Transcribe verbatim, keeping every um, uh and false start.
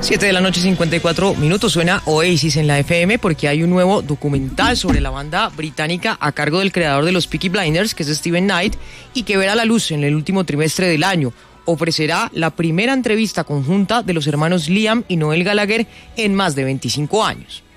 siete de la noche, cincuenta y cuatro minutos, suena Oasis en la F M porque hay un nuevo documental sobre la banda británica a cargo del creador de los Peaky Blinders, que es Steven Knight, y que verá la luz en el último trimestre del año. Ofrecerá la primera entrevista conjunta de los hermanos Liam y Noel Gallagher en más de veinticinco años.